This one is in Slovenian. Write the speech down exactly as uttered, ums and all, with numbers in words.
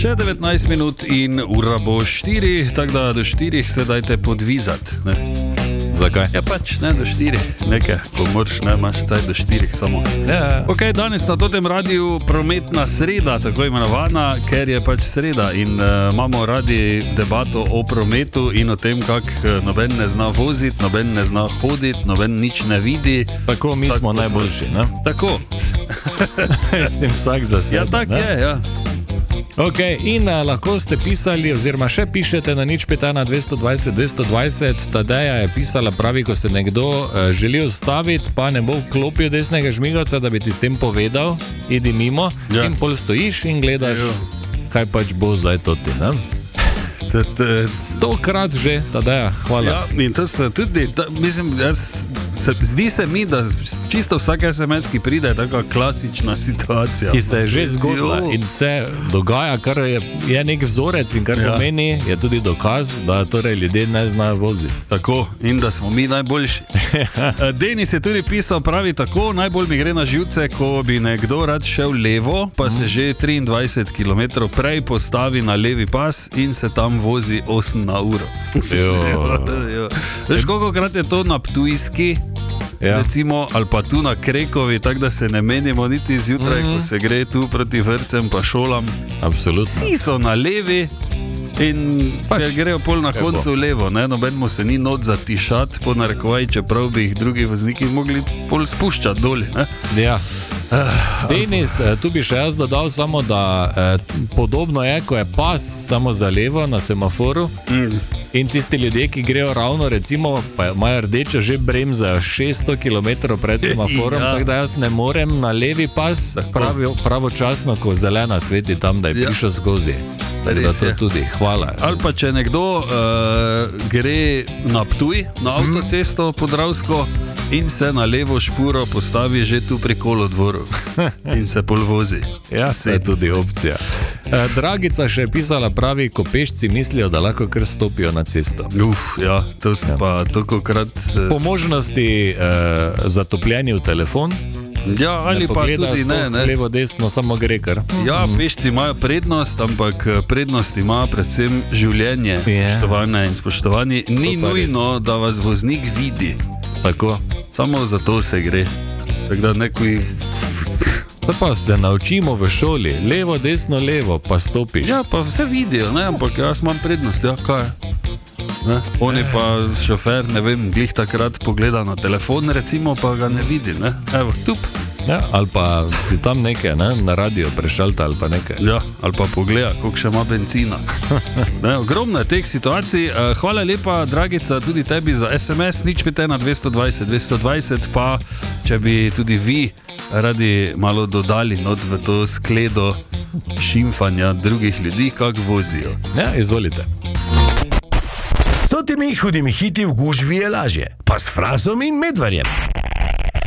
Še devetnajst minut in ura bo štiri, tako da do štirih se dajte podvizati. Ne? Zakaj? Ja pač, ne do štirih, nekaj, ko moraš, ne, imaš caj do štirih samo. Ja. Ok, danes na totem radiju prometna sreda, tako imenovana, ker je pač sreda in uh, imamo radi debato o prometu in o tem, kak uh, noben ne zna voziti, noben ne zna hoditi, noben nič ne vidi. Tako mi Vsak smo po najboljši, ne? Tako. Sem vsak za sebe. Ja, tak ne? je, ja. Ok, in uh, lahko ste pisali, oziroma še pišete na nič pet ena dvesto dvajset dvesto dvajset. Tadeja je pisala, pravi, ko se nekdo uh, želi ustaviti, pa ne bo vklopil desnega žmigavca, da bi ti s tem povedal, idi mimo, Ja. in pol stojiš in gledaš, kaj pač bo zdaj to ti, ne? Stokrat že, Tadeja, hvala. Ja, in to se tudi, ta, mislim, jaz, se, zdi se mi, da čisto vsak es em es, ki pride, je taka klasična situacija. Ki se je že zgodila Jo. in se dogaja, kar je, je nek vzorec in kar Ja. pomeni, je tudi dokaz, da torej ljudje ne znajo voziti. Tako, in da smo mi najboljši. Denis je tudi pisal, pravi tako, najbolj mi gre na živce, ko bi nekdo rad šel levo, pa se že triindvajset kilometrov prej postavi na levi pas in se tam vozi osem na uro. Jo. Veš, kolikokrat je to na Ptujski, Ja. recimo, ali pa tu na Krekovi, tako da se ne menimo niti zjutraj, mm -hmm. ko se gre tu proti vrtcem pa šolam. Absolutno. Vsi so na levi in Pač, pač, grejo pol na koncu bo. levo, ne? Noben mu se ni not zatišati, po narekovaj, čeprav bi jih drugi vozniki mogli pol spuščati dol. Ne? Ja. Denis, eh, tu bi še jaz dodal samo, da eh, podobno je, ko je pas samo za levo na semaforu Mm. in tisti ljudje, ki grejo ravno, recimo, pa imajo rdečo že bremzo šeststo kilometrov pred semaforom, Ja. tako da jaz ne morem na levi pas pravi, pravočasno, ko zelena sveti tam, da je Ja. prišel skozi. Tako da Res to je. tudi, hvala. Ali pa če nekdo uh, gre na Ptuj, na avtocesto Podravsko in se na levo špuro postavi že tu pri kolodvoru in se pol vozi. Ja, to je tudi opcija. Eh, Dragica še je pisala, pravi, ko pešci mislijo, da lahko kar stopijo na cesto. Uf, ja, to sem Ja. pa tolikokrat. Uh, Po možnosti eh, zatopljeni v telefon, ja, ali pa tudi ne, ne. levo, desno, samo gre kar. Ja, pešci imajo prednost, ampak prednost ima predvsem življenje, Ja. spoštovane in spoštovani. Ni pa nujno, da vas voznik vidi, Tako. samo za to se gre. Tako da nekoj... To pa se naučimo v šoli, levo, desno, levo, pa stopiš. Ja, pa vse vidijo, ne? Ampak jaz imam prednost, ja, kaj? Ne? On je pa šofer, ne vem, glih takrat pogleda na telefon, recimo, pa ga ne vidi, ne? Evo, tup. Ja, ali pa si tam nekaj, ne, na radio prešalta ali pa nekaj. Ja, ali pa pogleda, koliko še ima benzina. Ne, ogromno je teh situacij. Eh, Hvala lepa, Dragica, tudi tebi za es em es, nič pet ena dvesto dvajset dvesto dvajset, pa če bi tudi vi radi malo dodali not v to skledo šimfanja drugih ljudi, kako vozijo. Ja, izvolite. S temi hudimi hiti v gužvi je lažje, pa s Fransom in Medvarjem.